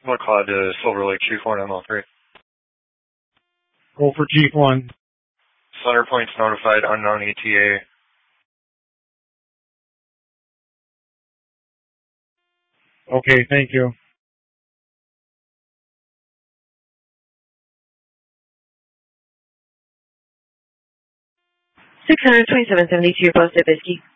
What cloud to Silver Lake Chief 1 ML3? Go for Chief 1. Center points notified, unknown ETA. Okay, thank you. 627.72, post at Bisky.